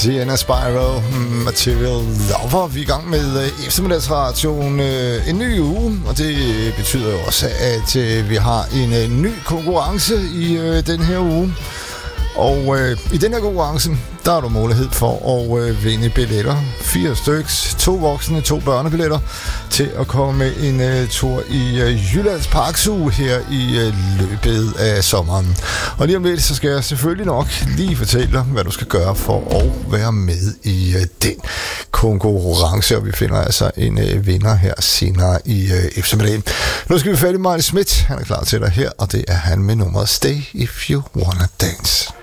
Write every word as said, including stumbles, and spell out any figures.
Sienna Spyro, Material Lover. Vi er i gang med eftermiddagsradioen en ny uge, og det betyder jo også, at vi har en ny konkurrence i den her uge. Og øh, i den her konkurrence, der har du mulighed for at øh, vinde billetter. Fire styks, to voksne, to børnebilletter til at komme en øh, tur i øh, Jyllands Parkzoo her i øh, løbet af sommeren. Og lige om lidt, så skal jeg selvfølgelig nok lige fortælle dig, hvad du skal gøre for at være med i øh, den konkurrence. Og vi finder altså en øh, vinder her senere i øh, eftermiddagen. Nu skal vi fat i Martin Schmidt. Han er klar til dig her, og det er han med nummeret Stay If You Wanna Dance.